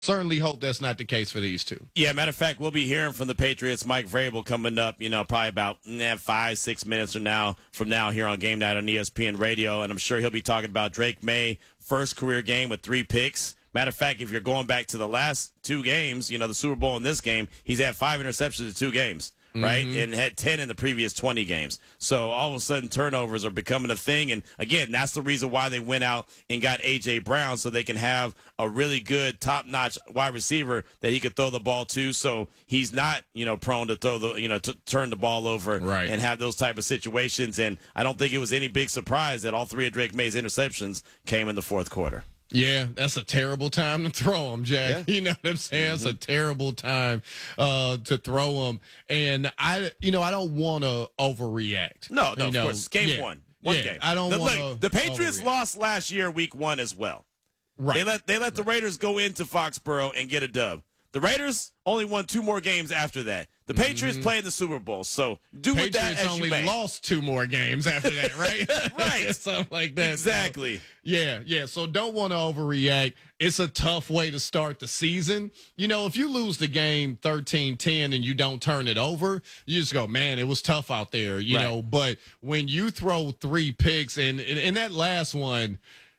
certainly hope that's not the case for these two. Yeah, matter of fact, we'll be hearing from the Patriots, Mike Vrabel, coming up, probably about 5-6 minutes from now here on Game Night on ESPN Radio, and I'm sure he'll be talking about Drake May, first career game with 3 picks. Matter of fact, if you're going back to the last 2 games, the Super Bowl and this game, he's had 5 interceptions in 2 games. Right, and had 10 in the previous 20 games. So all of a sudden, turnovers are becoming a thing. And again, that's the reason why they went out and got A.J. Brown, so they can have a really good, top-notch wide receiver that he could throw the ball to. So he's not, prone to throw to turn the ball over and have those type of situations. And I don't think it was any big surprise that all 3 of Drake May's interceptions came in the fourth quarter. Yeah, that's a terrible time to throw them, Jack. Yeah. You know what I'm saying? It's a terrible time to throw them. And I don't want to overreact. No, of course. Game one. One game. I don't want to. The Patriots lost last year, week 1 as well. Right. They let the Raiders go into Foxborough and get a dub. The Raiders only won 2 more games after that. The Patriots played the Super Bowl, so do with that as you may. Patriots only lost 2 more games after that, right? Right. Something like that. Exactly. So, yeah. So don't want to overreact. It's a tough way to start the season. If you lose the game 13-10 and you don't turn it over, you just go, man, it was tough out there, you know. But when you throw 3 picks, and that last one,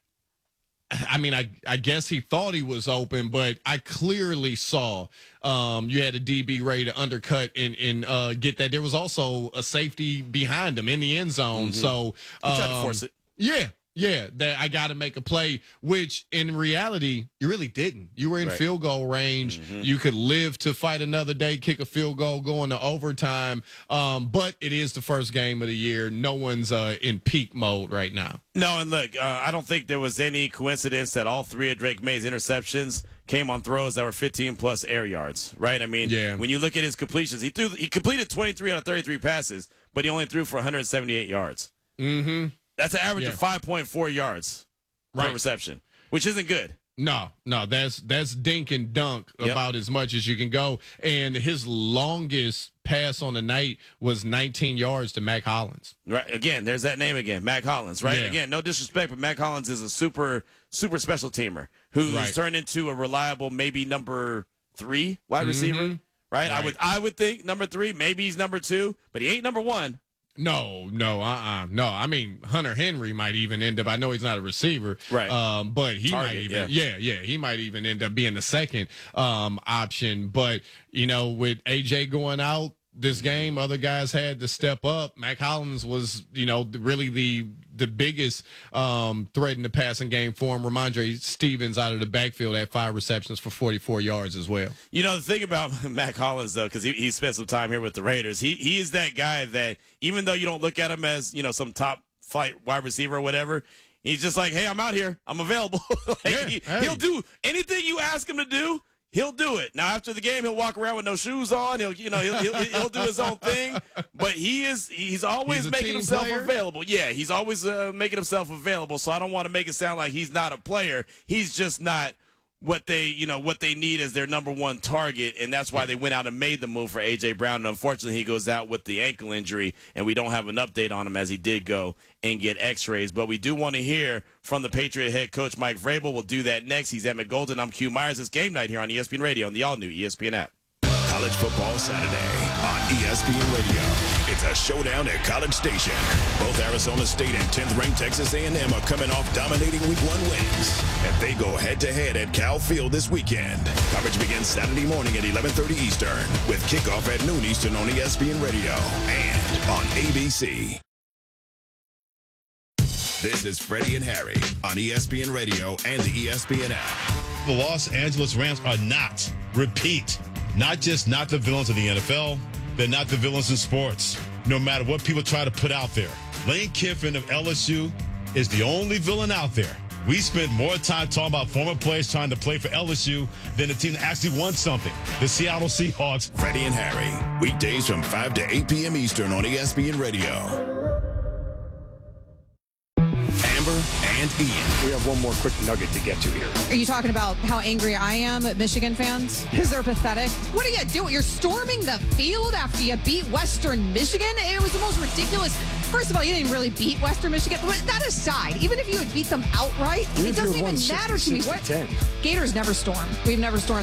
I mean, I guess he thought he was open, but I clearly saw you had a DB ready to undercut and get that. There was also a safety behind him in the end zone. So he tried to force it. Yeah, that I got to make a play, which in reality, you really didn't. You were in field goal range. You could live to fight another day, kick a field goal, go into overtime. But it is the first game of the year. No one's in peak mode right now. No, and look, I don't think there was any coincidence that all 3 of Drake May's interceptions came on throws that were 15-plus air yards, right? I mean, when you look at his completions, he completed 23 out of 33 passes, but he only threw for 178 yards. That's an average of 5.4 yards per reception, which isn't good. No, that's dink and dunk about as much as you can go. And his longest pass on the night was 19 yards to Mac Hollins. Right. Again, there's that name again, Mac Hollins, right? Yeah. Again, no disrespect, but Mac Hollins is a super, super special teamer who's turned into a reliable, maybe number 3 wide receiver, right? I would think number 3, maybe he's number 2, but he ain't number 1. No. I mean, Hunter Henry might even end up. I know he's not a receiver, right? But he might even, he might even end up being the second option. But with AJ going out this game, other guys had to step up. Mac Hollins was, really the biggest threat in the passing game for him. Ramondre Stevens out of the backfield had 5 receptions for 44 yards as well. The thing about Mac Hollins, though, because he spent some time here with the Raiders, he is that guy that even though you don't look at him as, some top flight wide receiver or whatever, he's just like, hey, I'm out here. I'm available. He'll do anything you ask him to do. He'll do it. Now, after the game, he'll walk around with no shoes on. He'll do his own thing. But he's always making himself available. Yeah, he's always making himself available. So I don't want to make it sound like he's not a player. He's just not what they need as their number 1 target, and that's why they went out and made the move for A.J. Brown. And unfortunately, he goes out with the ankle injury, and we don't have an update on him as he did go and get x-rays. But we do want to hear from the Patriot head coach, Mike Vrabel. We'll do that next. He's Emmett Golden. I'm Q Myers. It's Game Night here on ESPN Radio and the all-new ESPN app. College football Saturday on ESPN Radio. It's a showdown at College Station. Both Arizona State and 10th-ranked Texas A&M are coming off dominating Week 1 wins. And they go head-to-head at Cal Field this weekend. Coverage begins Saturday morning at 11:30 Eastern with kickoff at noon Eastern on ESPN Radio and on ABC. This is Freddie and Harry on ESPN Radio and the ESPN app. The Los Angeles Rams are not the villains of the NFL. They're not the villains in sports, no matter what people try to put out there. Lane Kiffin of LSU is the only villain out there. We spent more time talking about former players trying to play for LSU than the team that actually won something, the Seattle Seahawks. Freddie and Harry, weekdays from 5 to 8 p.m. Eastern on ESPN Radio. Amber and Ian. We have one more quick nugget to get to here. Are you talking about how angry I am at Michigan fans? Because they're pathetic. What are you doing? You're storming the field after you beat Western Michigan? It was the most ridiculous First of all, you didn't really beat Western Michigan. But that aside, even if you had beat them outright, it doesn't even matter to me. Gators never storm. We've never stormed